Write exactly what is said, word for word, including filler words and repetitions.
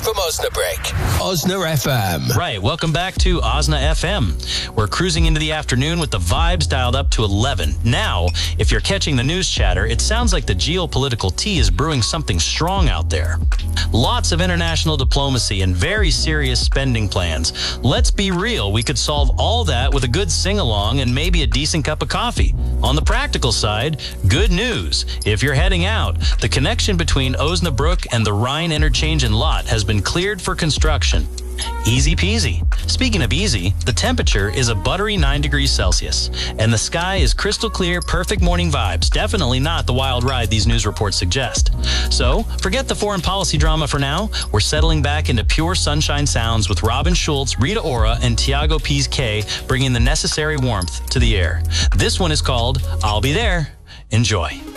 from Osnabrück. Osna F M. Right, welcome back to Osna F M. We're cruising into the afternoon with the vibes dialed up to eleven. Now, if you're catching the news chatter, it sounds like the geopolitical tea is brewing something strong out there. Lots of international diplomacy and very serious spending plans. Let's be real, we could solve all that with a good sing-along and maybe a decent cup of coffee. On the practical side, good news. If you're heading out, the connection between Osnabrück and the Rhine interchange and Lot has been cleared for construction. Easy peasy. Speaking of easy, the temperature is a buttery nine degrees Celsius, and the sky is crystal clear, perfect morning vibes. Definitely not the wild ride these news reports suggest. So, forget the foreign policy drama for now. We're settling back into pure sunshine sounds with Robin Schultz, Rita Ora, and Tiago Pizquet bringing the necessary warmth to the air. This one is called I'll Be There. Enjoy.